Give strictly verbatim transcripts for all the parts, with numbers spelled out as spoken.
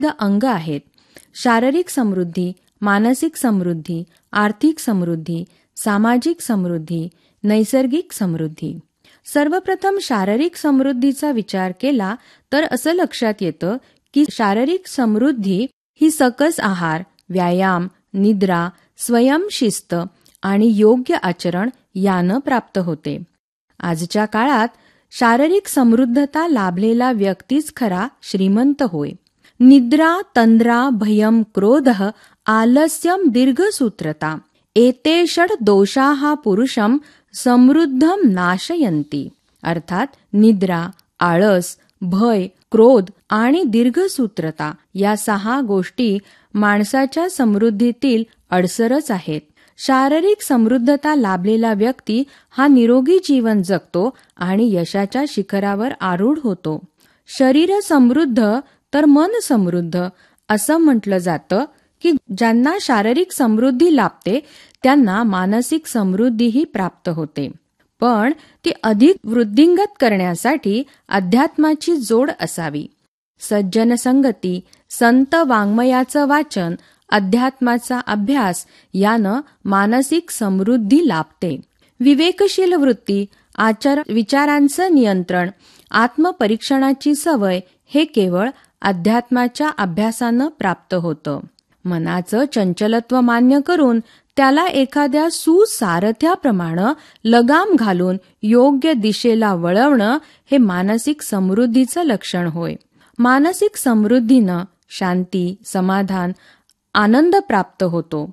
अंग आहेत. शारीरिक समृद्धी, मानसिक समृद्धी, आर्थिक समृद्धी, सामाजिक समृद्धी, नैसर्गिक समृद्धी. सर्वप्रथम शारीरिक समृद्धीचा विचार केला तर असं लक्षात येतं की शारीरिक समृद्धी ही सकस आहार, व्यायाम, निद्रा, स्वयंशिस्त आणि योग्य आचरण यानं प्राप्त होते. आजच्या काळात शारीरिक समृद्धता लाभलेला व्यक्तीच खरा श्रीमंत होय. निद्रा, तंद्रा, भयम, क्रोधः, आलस्यम, दीर्घसूत्रता एते षड दोषाः पुरुषम समृद्धम नाशयन्ति. अर्थात निद्रा, आळस, भय, क्रोध आणि दीर्घसूत्रता या सहा गोष्टी माणसाच्या समृद्धीतील अडसरच आहेत. शारीरिक समृद्धता लाभलेला व्यक्ती हा निरोगी जीवन जगतो आणि यशाच्या शिखरावर आरूढ होतो. शरीर समृद्ध तर मन समृद्ध असं म्हटलं जातं की ज्यांना शारीरिक समृद्धी लाभते त्यांना मानसिक समृद्धीही प्राप्त होते. पण ती अधिक वृद्धिंगत करण्यासाठी अध्यात्माची जोड असावी. सज्जन संगती, संत वाङ्मयाचं वाचन, अध्यात्माचा अभ्यास यानं मानसिक समृद्धी लाभते. विवेकशील वृत्ती, आचार विचारांचं नियंत्रण, आत्मपरीक्षणाची सवय हे केवळ अध्यात्माच्या अभ्यासानं प्राप्त होतं. मनाचं चंचलत्व मान्य करून त्याला एखाद्या सुसारथ्याप्रमाणे लगाम घालून योग्य दिशेला वळवणं हे मानसिक समृद्धीचं लक्षण होय. मानसिक समृद्धीनं शांती, समाधान, आनंद प्राप्त होतो.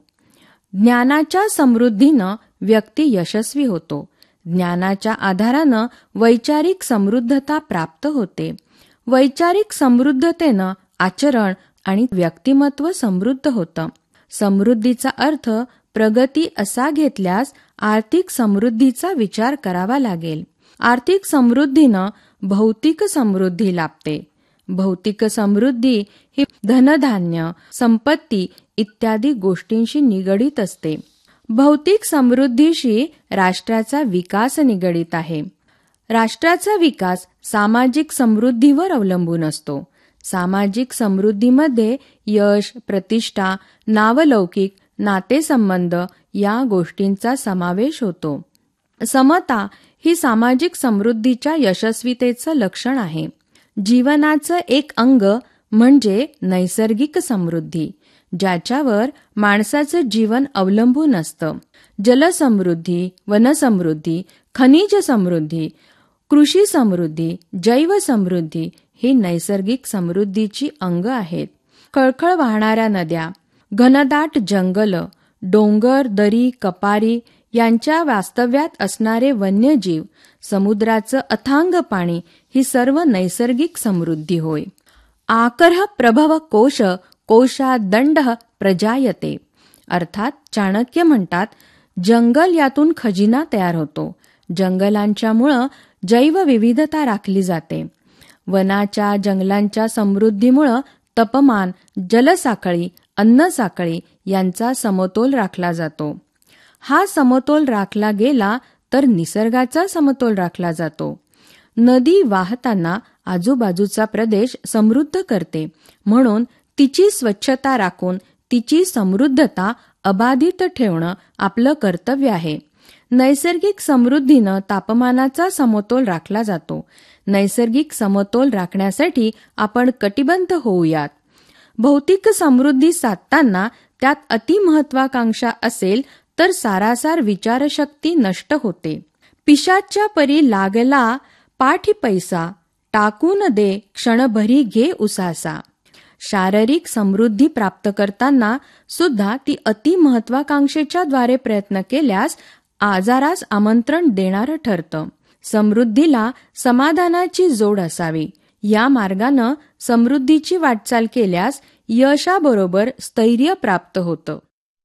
ज्ञानाच्या समृद्धीनं व्यक्ती यशस्वी होतो. ज्ञानाच्या आधारानं वैचारिक समृद्धता प्राप्त होते. वैचारिक समृद्धतेनं आचरण आणि व्यक्तिमत्व समृद्ध होतं. समृद्धीचा अर्थ प्रगती असा घेतल्यास आर्थिक समृद्धीचा विचार करावा लागेल. आर्थिक समृद्धीनं भौतिक समृद्धी लाभते. भौतिक समृद्धी ही धनधान्य, संपत्ती इत्यादी गोष्टींशी निगडीत असते. भौतिक समृद्धीशी राष्ट्राचा विकास निगडीत आहे. राष्ट्राचा विकास सामाजिक समृद्धीवर अवलंबून असतो. सामाजिक समृद्धीमध्ये यश, प्रतिष्ठा, नावलौकिक, नातेसंबंध या गोष्टींचा समावेश होतो. समता ही सामाजिक समृद्धीच्या यशस्वीतेचं लक्षण आहे. जीवनाचं एक अंग म्हणजे नैसर्गिक समृद्धी, ज्याच्यावर माणसाचं जीवन अवलंबून असतं. जलसमृद्धी, वनसमृद्धी, खनिज समृद्धी, कृषी समृद्धी, जैव समृद्धी ही नैसर्गिक समृद्धीची अंग आहेत. खळखळ वाहणाऱ्या नद्या, घनदाट जंगल, डोंगर, दरी, कपारी यांच्या वास्तव्यात असणारे वन्यजीव, समुद्राचं अथांग पाणी ही सर्व नैसर्गिक समृद्धी होय. आकर्ह प्रभव कोश, कोशात दंड प्रजायते. अर्थात चाणक्य म्हणतात, जंगल यातून खजिना तयार होतो. जंगलांच्यामुळं जैवविविधता राखली जाते. वनाच्या, जंगलांच्या समृद्धीमुळं तापमान, जलसाखळी, अन्नसाखळी यांचा समतोल राखला जातो. हा समतोल राखला गेला तर निसर्गाचा समतोल राखला जातो. नदी वाहताना आजूबाजूचा प्रदेश समृद्ध करते, म्हणून तिची स्वच्छता राखून तिची समृद्धता अबाधित ठेवणं आपलं कर्तव्य आहे. नैसर्गिक समृद्धीनं तापमानाचा समतोल राखला जातो. नैसर्गिक समतोल राखण्यासाठी आपण कटिबद्ध होऊयात. भौतिक समृद्धी साधताना त्यात अतिमहत्वाकांक्षा असेल तर सारासार विचारशक्ती नष्ट होते. पिशाच्या परी लागला पाठी पैसा, टाकून दे क्षणभरी घे उसासा. शारीरिक समृद्धी प्राप्त करताना सुद्धा ती अतिमहत्वाकांक्षेच्या द्वारे प्रयत्न केल्यास आजारास आमंत्रण देणारं ठरतं. समृद्धीला समाधानाची जोड असावी. या मार्गानं समृद्धीची वाटचाल केल्यास यशाबरोबर स्थैर्य प्राप्त होतं.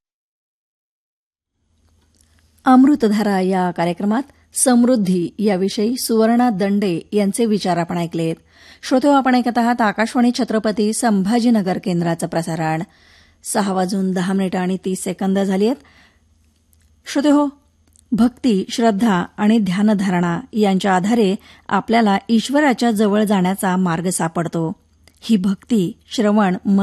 अमृतधारा या कार्यक्रमात समृद्धी याविषयी सुवर्णा दंडे यांचे विचार आपण ऐकलेत. श्रोते, आपण ऐकत आहात आकाशवाणी छत्रपती संभाजीनगर केंद्राचं प्रसारण. सहा वाजून दहा मिनिटं आणि तीस सेकंद झाली आहेत. श्रोते हो, भक्ती, श्रद्धा आणि ध्यानधारणा यांच्या आधारे आपल्याला ईश्वराच्या जवळ जाण्याचा मार्ग सापडतो. ही भक्ती, श्रवण,